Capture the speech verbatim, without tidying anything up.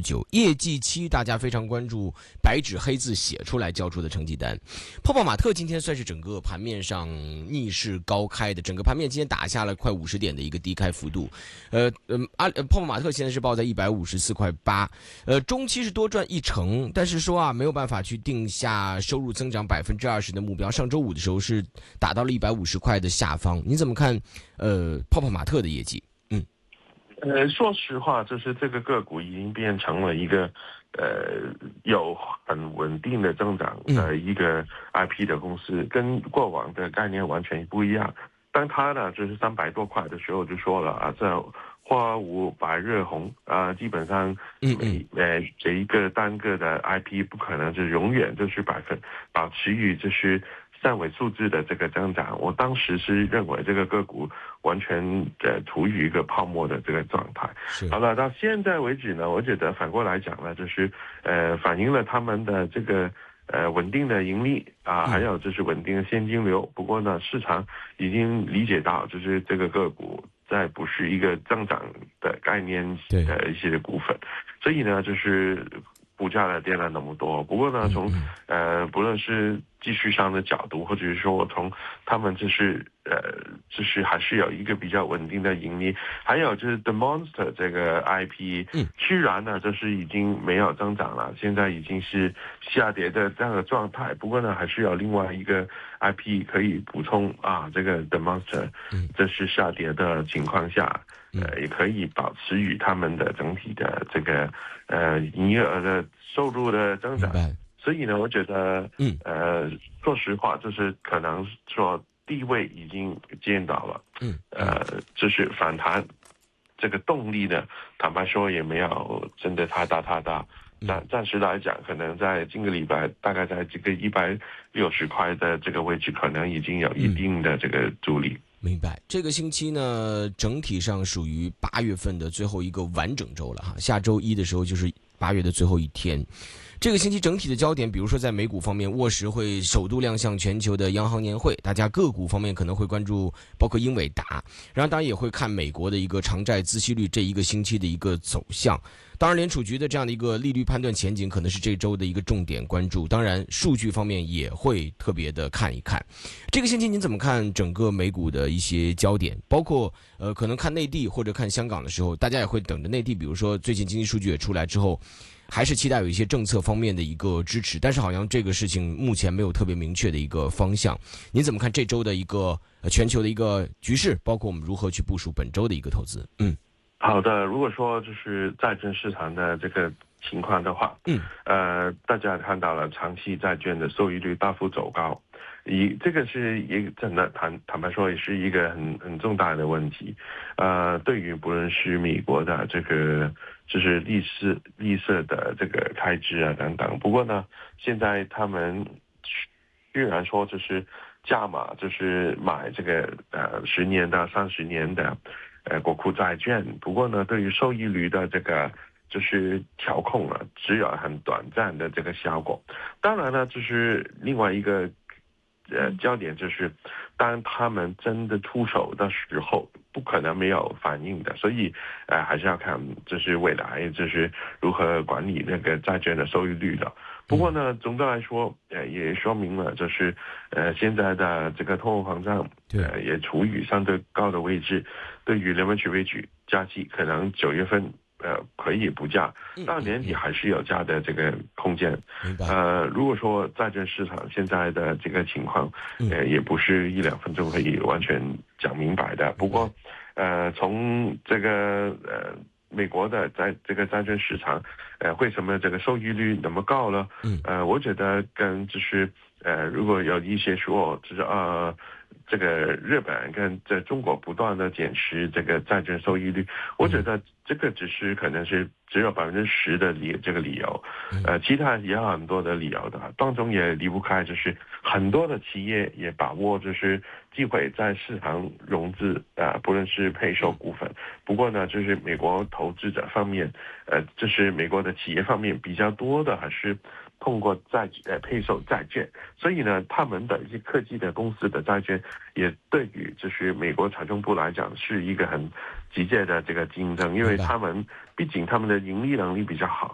九，业绩期大家非常关注，白纸黑字写出来交出的成绩单。泡泡玛特今天算是整个盘面上逆势高开的，整个盘面今天打下了快五十点的一个低开幅度。呃呃，阿、呃、泡泡玛特现在是报在一百五十四块八，呃，中期是多赚一成，但是说啊没有办法去定下收入增长百分之二十的目标。上周五的时候是打到了一百五十块的下方，你怎么看？呃，泡泡玛特的业绩？嗯， 呃，说实话，就是这个个股已经变成了一个呃有很稳定的增长的一个 I P 的公司，跟过往的概念完全不一样。当它呢就是三百多块的时候就说了啊，这花无百日红啊、呃，基本上每呃这一个单个的 I P 不可能是永远就是百分保持于就是三位数字的这个增长。我当时是认为这个个股完全呃处于一个泡沫的这个状态。好了，到现在为止呢，我觉得反过来讲呢，就是呃反映了他们的这个呃稳定的盈利啊，还有就是稳定的现金流。不过呢，市场已经理解到，就是这个个股再不是一个增长的概念的一些股份，所以呢，就是股价呢跌了那么多。不过呢，从呃不论是技术上的角度，或者是说从他们就是呃就是还是有一个比较稳定的盈利，还有就是 The Monster 这个 I P， 虽然呢就是已经没有增长了，现在已经是下跌的这样的状态。不过呢，还是有另外一个 I P 可以补充啊，这个 The Monster， 这是下跌的情况下。呃，也可以保持与他们的整体的这个呃营业额的收入的增长。所以呢，我觉得，嗯，呃，说实话，就是可能说地位已经见到了，嗯，呃，就是反弹这个动力呢，坦白说也没有真的太大太大。暂暂时来讲，可能在今个礼拜，大概在这个一百六十块的这个位置，可能已经有一定的这个阻力。 明白，这个星期呢，整体上属于八月份的最后一个完整周了哈。下周一的时候就是八月的最后一天。这个星期整体的焦点，比如说在美股方面，沃时会首度亮相全球的央行年会，大家个股方面可能会关注，包括英伟达，然后当然也会看美国的一个长债孳息率这一个星期的一个走向。当然，联储局的这样的一个利率判断前景可能是这周的一个重点关注。当然，数据方面也会特别的看一看。这个星期您怎么看整个美股的一些焦点？包括呃，可能看内地或者看香港的时候，大家也会等着内地，比如说最近经济数据也出来之后，还是期待有一些政策方面的一个支持。但是好像这个事情目前没有特别明确的一个方向。您怎么看这周的一个、呃、全球的一个局势？包括我们如何去部署本周的一个投资？嗯。 好的，如果说就是债券市场的这个情况的话，嗯，呃，大家看到了长期债券的收益率大幅走高，以这个是一个真的坦坦白说也是一个很很重大的问题，呃，对于不论是美国的这个就是利息利息的这个开支啊等等，不过呢，现在他们虽然说就是价码就是买这个呃十年的、三十年的。呃，国库债券，不过呢，对于收益率的这个就是调控啊，只有很短暂的这个效果。当然呢，就是另外一个呃焦点就是，当他们真的出手的时候，不可能没有反应的。所以，呃，还是要看就是未来就是如何管理那个债券的收益率的。不过呢，总的来说，呃，也说明了，就是，呃，现在的这个通货膨胀，呃，也处于相对高的位置。对于联邦储备局加息，可能九月份，呃，可以不加，到年底还是有加的这个空间。呃，如果说债券市场现在的这个情况，呃，也不是一两分钟可以完全讲明白的。不过，呃，从这个呃。美国的在这个债券市场，呃，为什么这个收益率那么高呢？嗯，呃，我觉得跟就是呃，如果有一些说，就是呃，这个日本跟在中国不断的减持这个债券收益率，我觉得这个只是可能是只有百分之十的理这个理由，呃，其他也有很多的理由的，当中也离不开就是很多的企业也把握就是机会在市场融资啊、呃，不论是配售股份，不过呢，就是美国投资者方面，呃，就是美国的企业方面比较多的还是通过债呃配售债券，所以呢，他们的一些科技的公司的债券也对于就是美国财政部来讲是一个很直接的这个竞争，因为他们毕竟他们的盈利能力比较好，